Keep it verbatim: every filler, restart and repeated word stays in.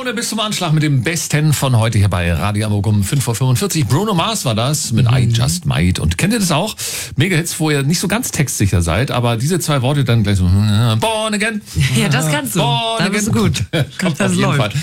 Freunde, bis zum Anschlag mit dem Besten von heute hier bei Radio Amok um fünf Uhr fünfundvierzig. Bruno Mars war das mit mhm. I Just Might. Und kennt ihr das auch? Mega-Hits, wo ihr nicht so ganz textsicher seid, aber diese zwei Worte dann gleich so Born Again. Ja, das kannst du. Born da Again. bist du gut. Kommt das auf jeden läuft. Fall.